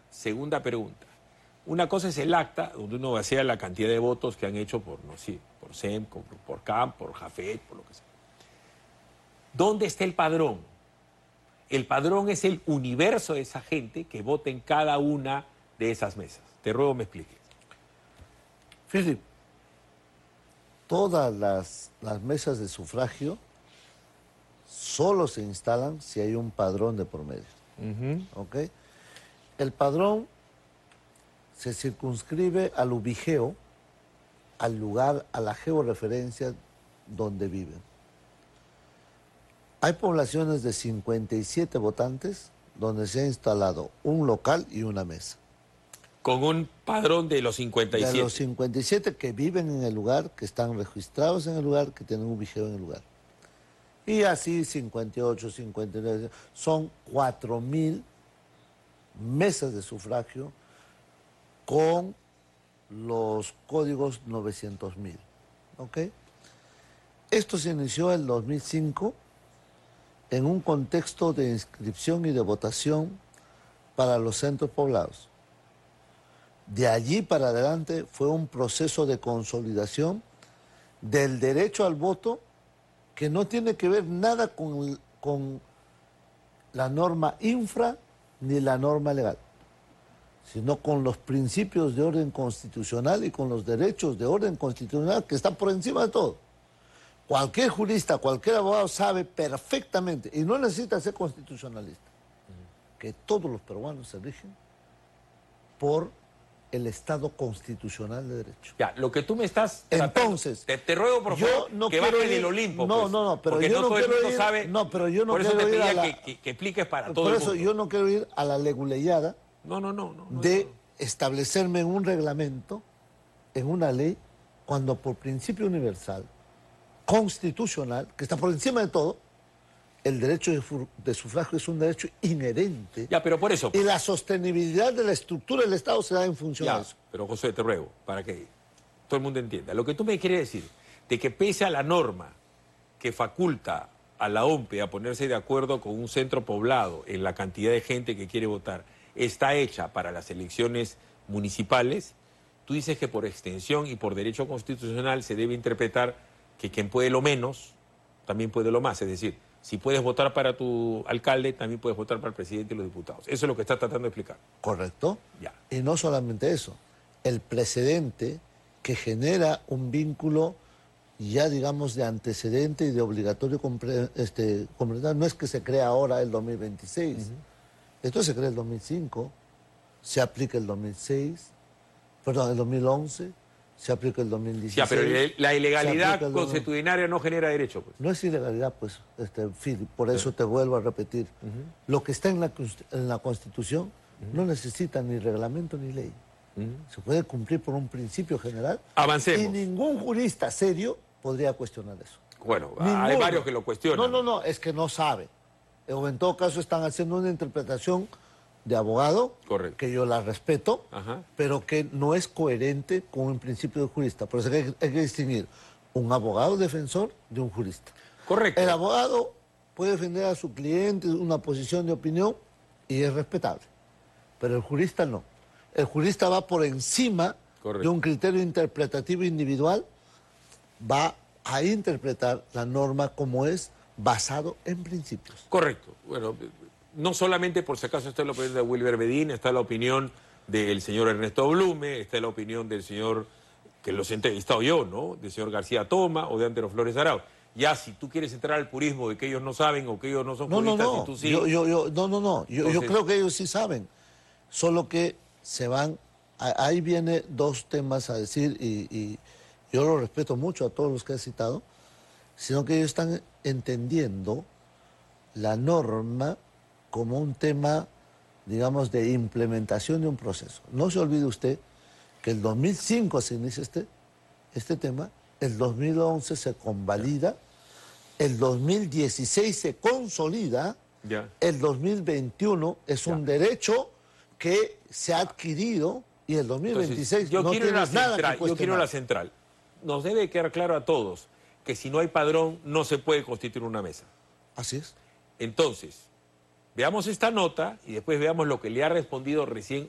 segunda pregunta. Una cosa es el acta, donde uno vacía la cantidad de votos que han hecho por, no sé, por SEM, por CAM, por Jafet, por lo que sea. ¿Dónde está el padrón? El padrón es el universo de esa gente que vota en cada una de esas mesas. Te ruego me expliques. Philip, todas las mesas de sufragio solo se instalan si hay un padrón de por medio. ¿Ok? El padrón se circunscribe al ubigeo, al lugar, a la georreferencia donde viven. Hay poblaciones de 57 votantes donde se ha instalado un local y una mesa. Con un padrón de los 57. De los 57 que viven en el lugar, que están registrados en el lugar, que tienen un vigeo en el lugar. Y así 58, 59, son 4.000 mesas de sufragio con los códigos 900.000. ¿Ok? Esto se inició en el 2005 en un contexto de inscripción y de votación para los centros poblados. De allí para adelante fue un proceso de consolidación del derecho al voto que no tiene que ver nada con la norma infra ni la norma legal, sino con los principios de orden constitucional y con los derechos de orden constitucional que están por encima de todo. Cualquier jurista, cualquier abogado sabe perfectamente, y no necesita ser constitucionalista, que todos los peruanos se rigen por el Estado constitucional de derecho. Ya, lo que tú me estás entonces te ruego por favor no que bajes del Olimpo. No, pues, no, pero porque yo no no todo el quiero mundo ir, sabe. no, pero yo no por eso quiero te ir pedía que expliques para todo el mundo. Por eso yo no quiero ir a la leguleyada de establecerme en un reglamento, en una ley, cuando por principio universal, constitucional, que está por encima de todo, el derecho de sufragio es un derecho inherente. Ya, pero por eso. Y la sostenibilidad de la estructura del Estado se da en función de eso. Pero José, te ruego, para que todo el mundo entienda. Lo que tú me quieres decir, de que pese a la norma que faculta a la OMPE a ponerse de acuerdo con un centro poblado en la cantidad de gente que quiere votar, está hecha para las elecciones municipales, tú dices que por extensión y por derecho constitucional se debe interpretar que quien puede lo menos, también puede lo más. Es decir, si puedes votar para tu alcalde, también puedes votar para el presidente y los diputados. Eso es lo que estás tratando de explicar. Correcto. Ya. Y no solamente eso, el precedente que genera un vínculo ya, digamos, de antecedente y de obligatorio completar, no es que se crea ahora el 2026. Esto se crea el 2005, se aplica el 2006, perdón, el 2011, se aplica el 2016. Ya, pero la ilegalidad constitucionaria no genera derecho, pues. No es ilegalidad, pues, Philip, por eso te vuelvo a repetir. Lo que está en la Constitución no necesita ni reglamento ni ley. Se puede cumplir por un principio general. Avancemos. Y ningún jurista serio podría cuestionar eso. Bueno, hay varios que lo cuestionan. No, es que no sabe. O en todo caso están haciendo una interpretación de abogado, correcto, que yo la respeto, pero que no es coherente con un principio de jurista. Por eso hay que distinguir un abogado defensor de un jurista. Correcto. El abogado puede defender a su cliente una posición de opinión y es respetable, pero el jurista no. El jurista va por encima de un criterio interpretativo individual, va a interpretar la norma como es, basado en principios. Correcto. Bueno, no solamente por si acaso está la opinión de Wilber Bedín, está la opinión del señor Ernesto Blume, está la opinión del señor, que los he entrevistado yo, ¿no?, del señor García Toma o de Antero Flores Arau. Ya, si tú quieres entrar al purismo de que ellos no saben o que ellos no son juristas y tú sí... Yo creo que ellos sí saben, solo que se van... Ahí viene dos temas a decir y yo lo respeto mucho a todos los que he citado, sino que ellos están entendiendo la norma como un tema, digamos, de implementación de un proceso. No se olvide usted que el 2005 se inicia este tema, el 2011 se convalida, el 2016 se consolida, el 2021 es un derecho que se ha adquirido y el 2026 entonces, no tiene nada que cuestionar. Yo quiero la central. Nos debe quedar claro a todos que si no hay padrón no se puede constituir una mesa. Así es. Entonces, veamos esta nota y después veamos lo que le ha respondido recién